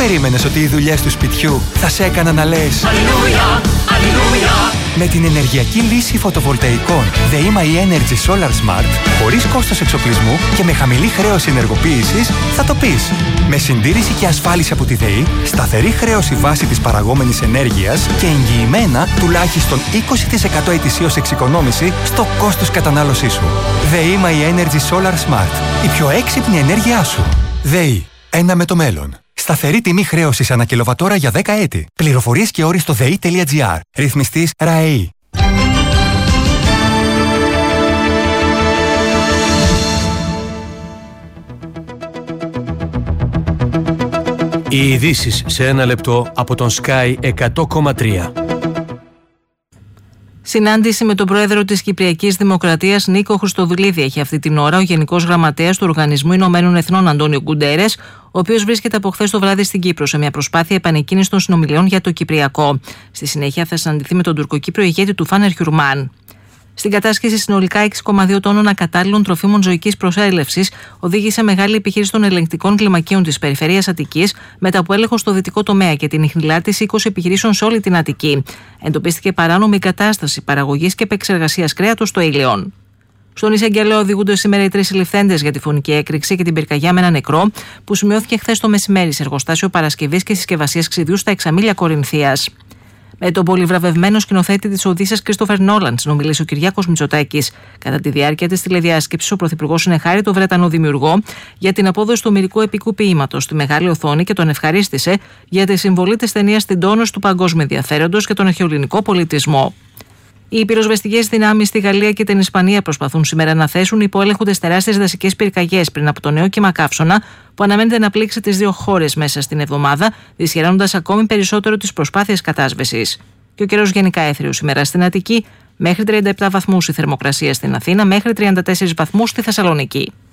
περίμενες ότι οι δουλειές του σπιτιού θα σε έκαναν να λες Αλληλούια, Αλληλούια? Με την ενεργειακή λύση φωτοβολταϊκών ΔΕΗ Energy Solar Smart, χωρίς κόστος εξοπλισμού και με χαμηλή χρέωση ενεργοποίησης, θα το πεις. Με συντήρηση και ασφάλιση από τη ΔΕΗ, σταθερή χρέωση βάση της παραγόμενης ενέργειας και εγγυημένα τουλάχιστον 20% ετησίως εξοικονόμηση στο κόστος κατανάλωσής σου. ΔΕΗ Energy Solar Smart. Η πιο έξυπνη ενέργειά σου. ΔΕΗ. Ένα με το μέλλον. Σταθερή τιμή χρέωσης ανά κιλοβατόρα για 10 έτη. Πληροφορίες και όροι στο ΔΕΗ.gr. Ρυθμιστής ΡΑΕΗ. Οι ειδήσεις σε ένα λεπτό από τον Sky 100,3. Συνάντηση με τον πρόεδρο της Κυπριακής Δημοκρατίας Νίκο Χριστοδουλίδη έχει αυτή την ώρα ο Γενικός Γραμματέας του Οργανισμού Ηνωμένων Εθνών Αντώνιο Γκουντέρες, ο οποίος βρίσκεται από χθες το βράδυ στην Κύπρο σε μια προσπάθεια επανεκκίνησης των συνομιλιών για το Κυπριακό. Στη συνέχεια θα συναντηθεί με τον Τουρκοκύπριο ηγέτη του Φάνερ Χιουρμάν. Στην κατάσχεση συνολικά 6,2 τόνων ακατάλληλων τροφίμων ζωικής προσέλευσης οδήγησε μεγάλη επιχείρηση των ελεγκτικών κλιμακίων της περιφερείας Αττικής μετά από έλεγχο στο δυτικό τομέα και την ιχνηλάτηση 20 επιχειρήσεων σε όλη την Αττική. Εντοπίστηκε παράνομη κατάσταση παραγωγής και επεξεργασίας κρέατος στο Ήλιον. Στον Ισαγγελέα οδηγούνται σήμερα οι 3 συλληφθέντες για τη φωνική έκρηξη και την πυρκαγιά με ένα νεκρό που σημειώθηκε χθες το μεσημέρι σε εργοστάσιο παρασκευής και συσκευασίας ξυδιού στα Εξαμήλια Κορινθίας. Με τον πολυβραβευμένο σκηνοθέτη της Οδύσσιας Κρίστοφερ Νόλαν συνομιλήσει ο Κυριάκος Μητσοτάκης. Κατά τη διάρκεια της τηλεδιάσκεψης, ο Πρωθυπουργός συνεχάρη τον Βρετανό δημιουργό για την απόδοση του ομηρικού επικού ποίηματος στη μεγάλη οθόνη και τον ευχαρίστησε για τη συμβολή της ταινίας στην τόνωση του παγκόσμιου ενδιαφέροντος και τον αρχαιοελληνικό πολιτισμό. Οι πυροσβεστικές δυνάμεις στη Γαλλία και την Ισπανία προσπαθούν σήμερα να θέσουν υπό έλεγχο τις τεράστιες δασικές πυρκαγιές πριν από το νέο κύμα καύσωνα που αναμένεται να πλήξει τις δύο χώρες μέσα στην εβδομάδα, δυσχεραίνοντας ακόμη περισσότερο τις προσπάθειες κατάσβεσης. Και ο καιρός γενικά έθριος σήμερα στην Αττική, μέχρι 37 βαθμούς η θερμοκρασία στην Αθήνα, μέχρι 34 βαθμούς στη Θεσσαλονίκη.